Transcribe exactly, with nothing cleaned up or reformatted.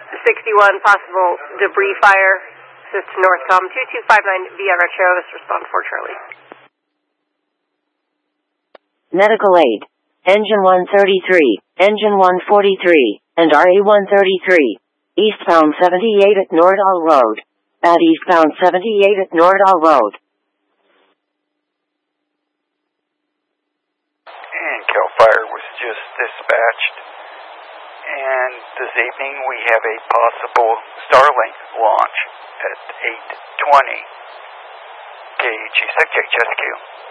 sixty-one, possible debris fire. This is Northcom two two five nine via Retro. This respond for Charlie. Medical aid. Engine one thirty-three, Engine one forty-three, and R A one thirty-three. Eastbound seventy-eight at Nordall Road. At eastbound seventy-eight at Nordall Road. And CAL FIRE was just dispatched. And this evening we have a possible Starlink launch at eight twenty. K G six H S Q.